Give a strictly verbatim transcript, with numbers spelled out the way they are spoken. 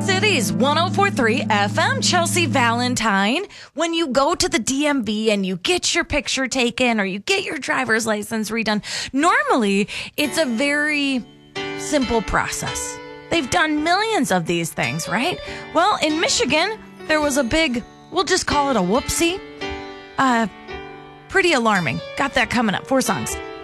Cities one oh four point three F M. Chelsea Valentine. When you go to the D M V and you get your picture taken or you get your driver's license redone, normally it's a very simple process. They've done millions of these things, right? Well, in Michigan, there was a big, we'll just call it a whoopsie. Uh, pretty alarming. Got that coming up. Four songs.